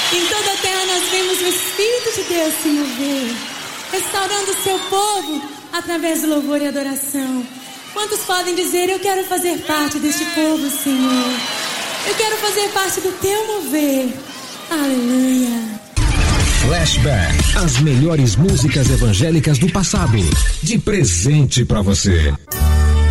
Em toda a terra nós vemos o Espírito de Deus se mover, restaurando o seu povo através do louvor e adoração. Quantos podem dizer: eu quero fazer parte deste povo, Senhor? Eu quero fazer parte do teu mover. Aleluia. Flashback, as melhores músicas evangélicas do passado, de presente pra você.